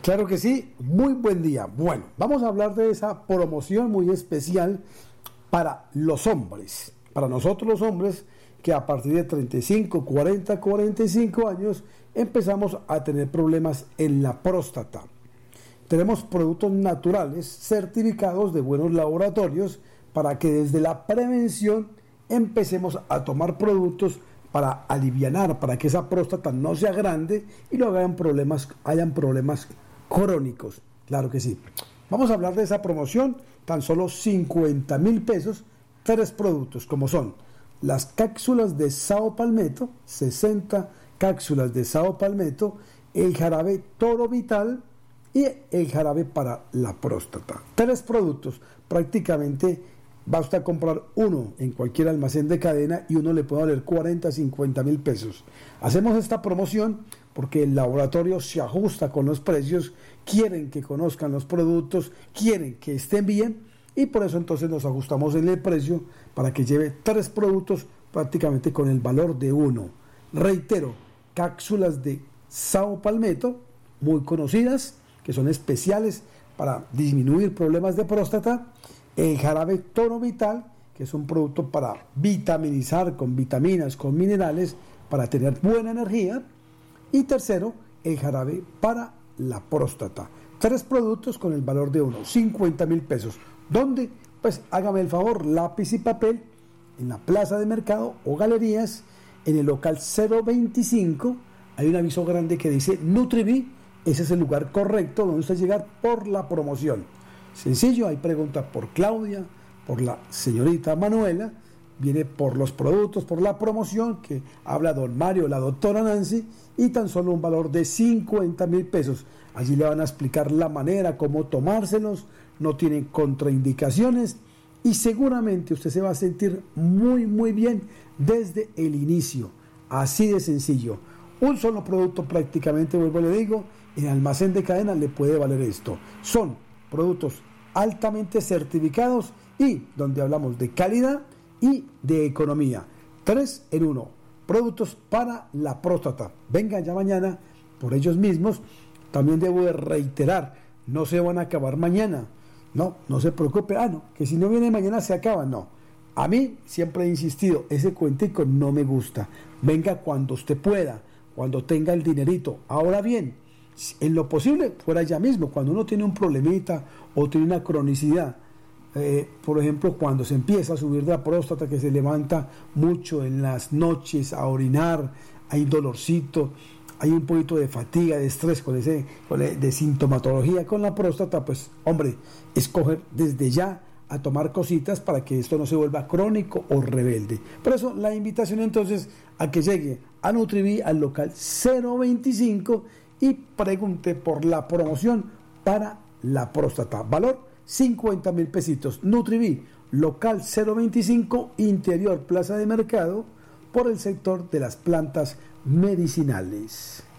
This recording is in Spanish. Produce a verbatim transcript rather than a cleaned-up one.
Claro que sí, muy buen día. Bueno, vamos a hablar de esa promoción muy especial para los hombres, para nosotros los hombres que a partir de treinta y cinco, cuarenta, cuarenta y cinco años empezamos a tener problemas en la próstata. Tenemos productos naturales certificados de buenos laboratorios para que desde la prevención empecemos a tomar productos para alivianar, para que esa próstata no sea grande y no hayan problemas, hayan problemas crónicos. Claro que sí. Vamos a hablar de esa promoción, tan solo cincuenta mil pesos, tres productos como son las cápsulas de Sao Palmetto, sesenta cápsulas de Sao Palmetto, el jarabe Toro Vital y el jarabe para la próstata. Tres productos, prácticamente basta comprar uno en cualquier almacén de cadena y uno le puede valer cuarenta, cincuenta mil pesos. Hacemos esta promoción porque el laboratorio se ajusta con los precios, quieren que conozcan los productos, quieren que estén bien y por eso entonces nos ajustamos en el precio para que lleve tres productos prácticamente con el valor de uno. Reitero, cápsulas de Sao Palmetto, muy conocidas, que son especiales para disminuir problemas de próstata. El jarabe Toro Vital, que es un producto para vitaminizar con vitaminas, con minerales, para tener buena energía. Y tercero, el jarabe para la próstata. Tres productos con el valor de uno, cincuenta mil pesos. ¿Dónde? Pues hágame el favor, lápiz y papel, en la plaza de mercado o galerías, en el local cero veinticinco, hay un aviso grande que dice Nutrivi, ese es el lugar correcto donde usted llegar por la promoción. Sencillo, hay preguntas por Claudia, por la señorita Manuela, viene por los productos, por la promoción que habla don Mario, la doctora Nancy, y tan solo un valor de cincuenta mil pesos. Allí le van a explicar la manera, cómo tomárselos, no tienen contraindicaciones y seguramente usted se va a sentir muy muy bien desde el inicio. Así de sencillo. Un solo producto prácticamente, vuelvo le digo, en almacén de cadena le puede valer esto. Son productos altamente certificados y donde hablamos de calidad y de economía. Tres en uno. Productos para la próstata. Vengan ya mañana por ellos mismos. También debo de reiterar, no se van a acabar mañana. No, no se preocupe. Ah, no, que si no viene mañana se acaba. No. A mí siempre he insistido, ese cuentico no me gusta. Venga cuando usted pueda, cuando tenga el dinerito. Ahora bien, en lo posible, fuera ya mismo, cuando uno tiene un problemita o tiene una cronicidad, eh, por ejemplo, cuando se empieza a subir de la próstata, que se levanta mucho en las noches a orinar, hay dolorcito, hay un poquito de fatiga, de estrés, con ese, con el, de sintomatología con la próstata, pues, hombre, escoger desde ya a tomar cositas para que esto no se vuelva crónico o rebelde. Por eso la invitación entonces a que llegue a Nutrivi al local cero veinticinco y pregunte por la promoción para la próstata. Valor cincuenta mil pesitos. Nutrivi, local cero veinticinco, interior Plaza de Mercado, por el sector de las plantas medicinales.